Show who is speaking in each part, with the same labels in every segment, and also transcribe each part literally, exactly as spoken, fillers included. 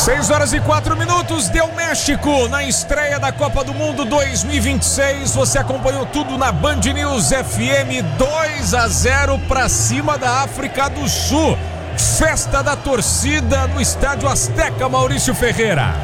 Speaker 1: seis horas e quatro minutos, deu México na estreia da Copa do Mundo dois mil e vinte e seis. Você acompanhou tudo na Band News F M. Dois a zero pra cima da África do Sul. Festa da torcida no Estádio Azteca, Maurício Ferreira.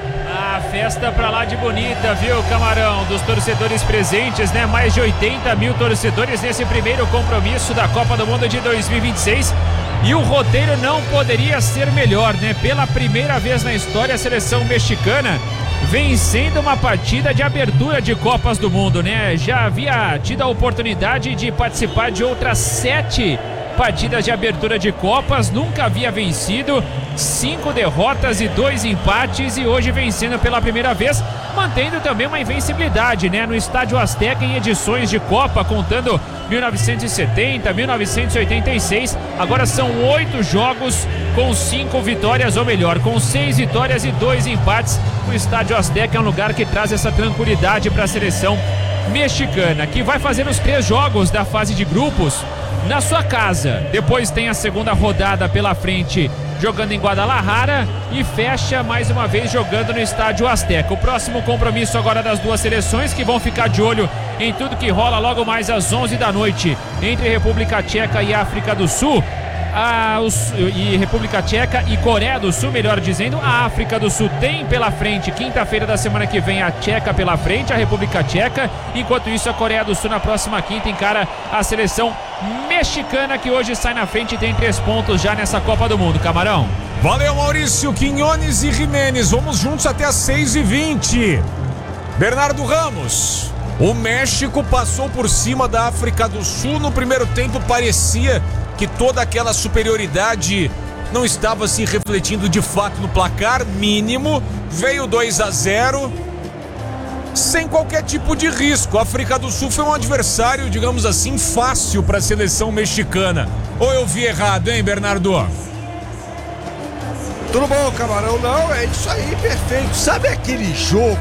Speaker 2: A festa pra lá de bonita, viu, Camarão? Dos torcedores presentes, né? Mais de oitenta mil torcedores nesse primeiro compromisso da Copa do Mundo de dois mil e vinte e seis. E o roteiro não poderia ser melhor, né? Pela primeira vez na história, a seleção mexicana vencendo uma partida de abertura de Copas do Mundo, né? Já havia tido a oportunidade de participar de outras sete partidas de abertura de Copas, nunca havia vencido, cinco derrotas e dois empates, e hoje vencendo pela primeira vez, mantendo também uma invencibilidade, né? No Estádio Azteca em edições de Copa, contando mil novecentos e setenta, mil novecentos e oitenta e seis, agora são oito jogos com cinco vitórias, ou melhor, com seis vitórias e dois empates. O Estádio Azteca é um lugar que traz essa tranquilidade para a seleção mexicana, que vai fazer os três jogos da fase de grupos na sua casa. Depois tem a segunda rodada pela frente, jogando em Guadalajara, e fecha mais uma vez jogando no Estádio Azteca. O próximo compromisso agora das duas seleções, que vão ficar de olho em tudo que rola logo mais às onze da noite entre República Tcheca e África do Sul. A, os, e República Tcheca e Coreia do Sul, melhor dizendo. A África do Sul tem pela frente, quinta-feira da semana que vem, a Tcheca pela frente, a República Tcheca. Enquanto isso, a Coreia do Sul na próxima quinta encara a seleção mexicana, que hoje sai na frente e tem três pontos já nessa Copa do Mundo. Camarão.
Speaker 1: Valeu, Maurício. Quinones e Jimenez, vamos juntos até as seis e vinte. Bernardo Ramos. O México passou por cima da África do Sul. No primeiro tempo parecia que toda aquela superioridade não estava se refletindo de fato no placar mínimo. Veio dois a zero sem qualquer tipo de risco. A África do Sul foi um adversário, digamos assim, fácil para a seleção mexicana. Ou eu vi errado, hein, Bernardo?
Speaker 3: Tudo bom, Camarão? Não, é isso aí, perfeito. Sabe aquele jogo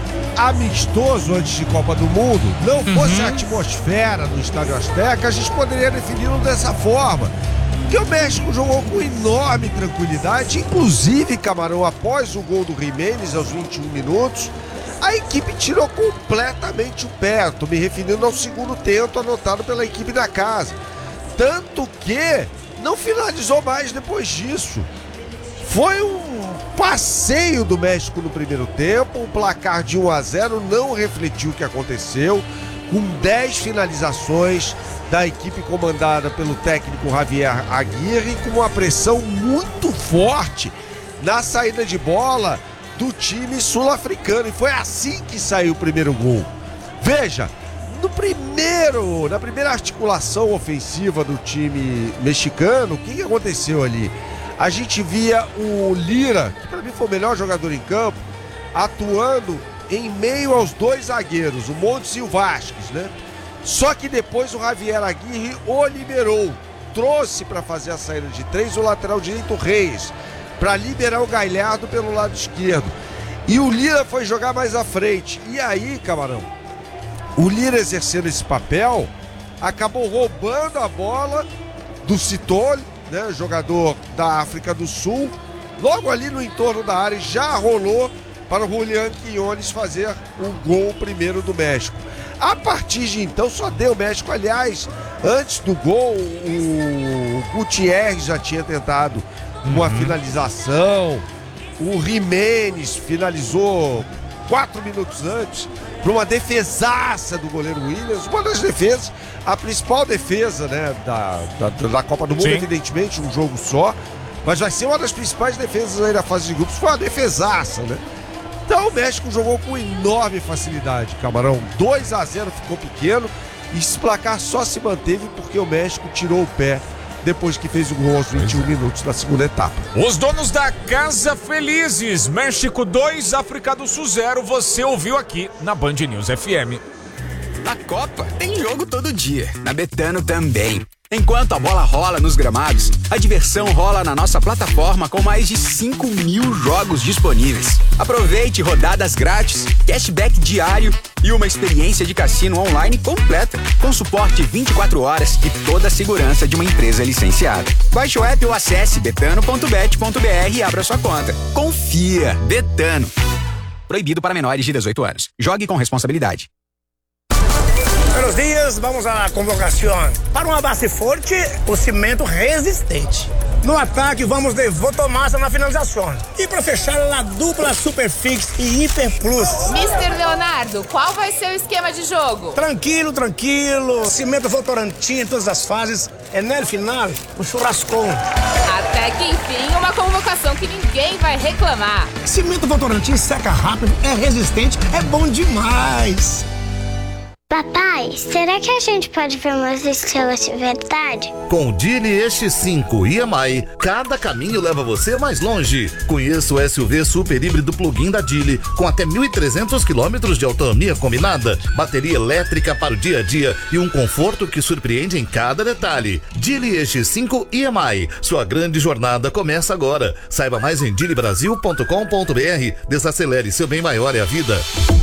Speaker 3: amistoso antes de Copa do Mundo? Não fosse uhum. a atmosfera no Estádio Azteca, a gente poderia defini-lo dessa forma. Que o México jogou com enorme tranquilidade, inclusive, Camarão, após o gol do Jimenez aos vinte e um minutos, a equipe tirou completamente o pé. Estou me referindo ao segundo tento anotado pela equipe da casa. Tanto que não finalizou mais depois disso. Foi um passeio do México no primeiro tempo. O placar de um a zero não refletiu o que aconteceu, com dez finalizações da equipe comandada pelo técnico Javier Aguirre, com uma pressão muito forte na saída de bola do time sul-africano, e foi assim que saiu o primeiro gol. Veja, no primeiro, na primeira articulação ofensiva do time mexicano, o que, que aconteceu ali? A gente via o Lira, que para mim foi o melhor jogador em campo, atuando em meio aos dois zagueiros, o Montes e o Vasquez, né? Só que depois o Javier Aguirre o liberou, trouxe para fazer a saída de três o lateral direito Reis, para liberar o Galhardo pelo lado esquerdo. E o Lira foi jogar mais à frente. E aí, Camarão, o Lira, exercendo esse papel, acabou roubando a bola do Citoli, né, jogador da África do Sul, logo ali no entorno da área. Já rolou para o Julián Quinones fazer o gol primeiro do México. A partir de então só deu México. Aliás, antes do gol, o Gutierrez já tinha tentado uma uhum. finalização. O Jimenez finalizou quatro minutos antes para uma defesaça do goleiro Williams. Uma das defesas, a principal defesa, né, da, da, da Copa do Mundo. Sim. Evidentemente, um jogo só, mas vai ser uma das principais defesas aí da fase de grupos. Foi uma defesaça, né? Então o México jogou com enorme facilidade, Camarão. dois a zero, ficou pequeno, e esse placar só se manteve porque o México tirou o pé depois que fez o gol aos vinte e um minutos da segunda etapa.
Speaker 1: Os donos da casa felizes. México dois, África do Sul zero. Você ouviu aqui na Band News F M.
Speaker 4: Na Copa tem jogo todo dia, na Betano também. Enquanto a bola rola nos gramados, a diversão rola na nossa plataforma com mais de cinco mil jogos disponíveis. Aproveite rodadas grátis, cashback diário e uma experiência de cassino online completa, com suporte vinte e quatro horas e toda a segurança de uma empresa licenciada. Baixe o app ou acesse betano ponto bet ponto br e abra sua conta. Confia, Betano. Proibido para menores de dezoito anos. Jogue com responsabilidade.
Speaker 5: Buenos dias, vamos à convocação. Para uma base forte, o cimento resistente. No ataque, vamos de Votomassa na finalização. E para fechar, a dupla Superfix e Hiper Plus.
Speaker 6: mister Leonardo, qual vai ser o esquema de jogo?
Speaker 5: Tranquilo, tranquilo. Cimento Votorantim em todas as fases. E no final, o churrascão.
Speaker 6: Até que enfim, uma convocação que ninguém vai reclamar.
Speaker 5: Cimento Votorantim seca rápido, é resistente, é bom demais.
Speaker 7: Papai, será que a gente pode ver umas estrelas de verdade?
Speaker 8: Com o Geely X cinco e M I, cada caminho leva você mais longe. Conheça o S U V super híbrido plug-in da Geely, com até mil e trezentos quilômetros de autonomia combinada, bateria elétrica para o dia a dia e um conforto que surpreende em cada detalhe. Geely X cinco e M I, sua grande jornada começa agora. Saiba mais em geely brasil ponto com ponto br. Desacelere, seu bem maior é a vida.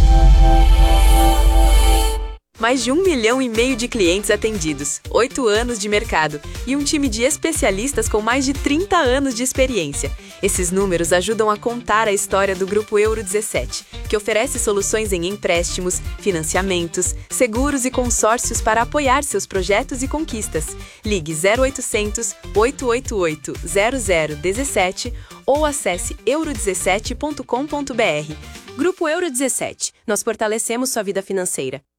Speaker 9: Mais de um milhão e meio de clientes atendidos, oito anos de mercado e um time de especialistas com mais de trinta anos de experiência. Esses números ajudam a contar a história do Grupo Euro dezessete, que oferece soluções em empréstimos, financiamentos, seguros e consórcios para apoiar seus projetos e conquistas. Ligue zero oitocentos, oito oito oito, zero zero um sete ou acesse euro dezessete ponto com ponto br. Grupo Euro dezessete. Nós fortalecemos sua vida financeira.